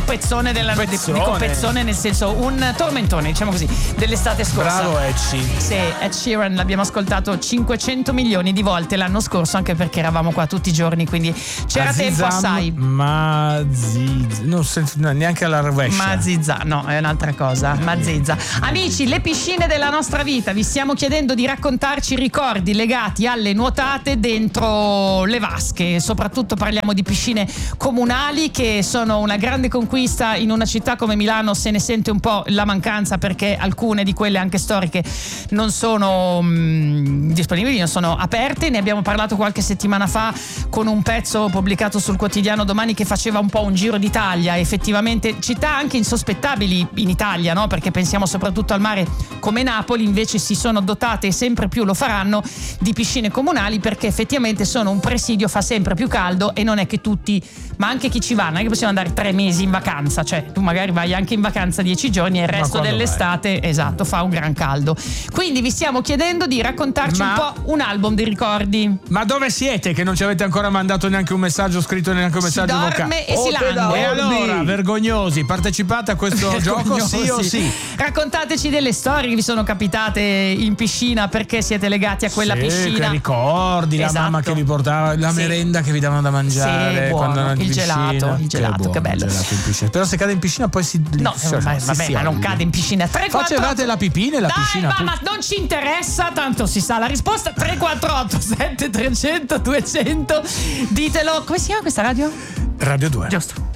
pezzone dico pezzone nel senso un tormentone, diciamo così, dell'estate scorsa. Bravo Ecci. Sì, Ed Sheeran l'abbiamo ascoltato 500 milioni di volte l'anno scorso, anche perché eravamo qua tutti i giorni, quindi c'era tempo assai. Neanche alla rovescia. Mazizza, no, è un'altra cosa. Mazizza. Amici, le piscine della nostra vita, vi stiamo chiedendo di raccontarci ricordi legati alle nuotate dentro le vasche. Soprattutto parliamo di piscine comunali, che sono una grande conquista in una città come Milano. Se ne sente un po' la mancanza, perché alcune di quelle anche storiche non sono disponibili, non sono aperte. Ne abbiamo parlato qualche settimana fa con un pezzo pubblicato sul quotidiano Domani, che faceva un po' un giro d'Italia. Effettivamente città anche insospettabili in Italia, no? Perché pensiamo soprattutto al mare, come Napoli, invece si sono dotate e sempre più lo faranno di piscine comunali, perché effettivamente sono un presidio, fa sempre più caldo e non è che tutti, ma anche chi ci va, non è che possiamo andare 3 mesi in vacanza, cioè tu magari vai anche in vacanza 10 giorni e il resto dell'estate esatto, fa un gran caldo. Quindi vi stiamo chiedendo di raccontarci un po' un album di ricordi. Ma dove siete che non ci avete ancora mandato neanche un messaggio scritto, neanche un messaggio vocale? Si dorme e si lande. E allora, vergognosi, partecipate a questo gioco sì o sì. Raccontateci delle storie che vi sono capitate in piscina, perché siete legati a quella piscina. Che ricordi, la mamma che vi portava, la merenda che vi davano da mangiare, quando il gelato, che bello. Gelato in piscina. Però se cade in piscina poi si vabbè, ma non cade in piscina. Facevate la pipì nella piscina? Ma non ci interessa, tanto si sa la risposta. 348 7300 200. Ditelo. Come si chiama questa radio? Radio 2. Giusto.